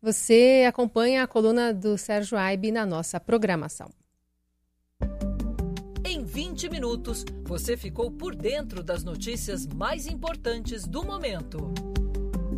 Você acompanha a coluna do Sérgio Aibe na nossa programação. Em 20 minutos, você ficou por dentro das notícias mais importantes do momento.